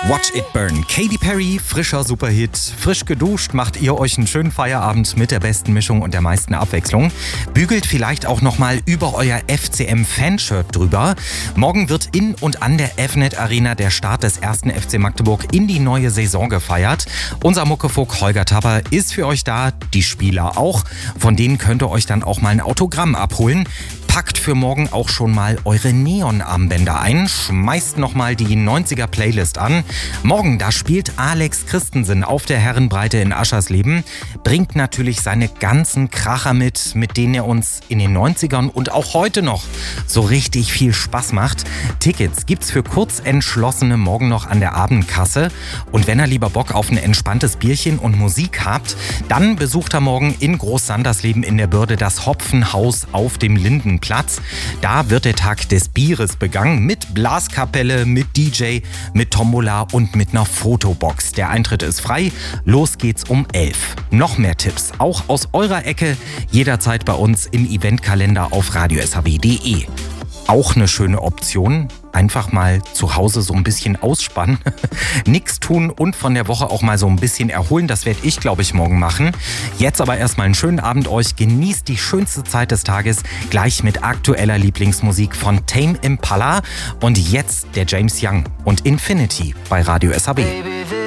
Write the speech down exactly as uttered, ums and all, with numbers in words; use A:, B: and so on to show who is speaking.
A: Watch It Burn. Katy Perry, frischer Superhit. Frisch geduscht macht ihr euch einen schönen Feierabend mit der besten Mischung und der meisten Abwechslung. Bügelt vielleicht auch nochmal über euer F C M-Fanshirt drüber. Morgen wird in und an der F N E T Arena der Start des ersten F C Magdeburg in die neue Saison gefeiert. Unser Muckefuck Holger Tapper ist für euch da, die Spieler auch. Von denen könnt ihr euch dann auch mal ein Autogramm abholen. Packt für morgen auch schon mal eure Neon-Armbänder ein, schmeißt nochmal die neunziger-Playlist an. Morgen, da spielt Alex Christensen auf der Herrenbreite in Aschersleben, bringt natürlich seine ganzen Kracher mit, mit denen er uns in den neunzigern und auch heute noch so richtig viel Spaß macht. Tickets gibt's für Kurzentschlossene morgen noch an der Abendkasse. Und wenn ihr lieber Bock auf ein entspanntes Bierchen und Musik habt, dann besucht er morgen in Groß-Sandersleben in der Bürde das Hopfenhaus auf dem Lindenplatz. Da wird der Tag des Bieres begangen mit Blaskapelle, mit D J, mit Tombola und mit einer Fotobox. Der Eintritt ist frei. Los geht's um elf. Noch mehr Tipps, auch aus eurer Ecke, jederzeit bei uns im Eventkalender auf radio s h b punkt d e. Auch eine schöne Option. Einfach mal zu Hause so ein bisschen ausspannen, nichts tun und von der Woche auch mal so ein bisschen erholen. Das werde ich, glaube ich, morgen machen. Jetzt aber erstmal einen schönen Abend euch. Genießt die schönste Zeit des Tages gleich mit aktueller Lieblingsmusik von Tame Impala. Und jetzt der James Young und Infinity bei Radio S H B.